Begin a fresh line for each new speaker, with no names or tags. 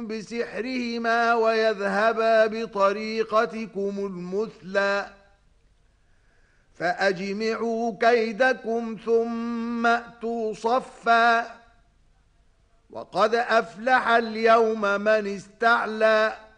بسحرهما ويذهبا بطريقتكم المثلى فأجمعوا كيدكم ثم أتوا صفا وقد أفلح اليوم من استعلى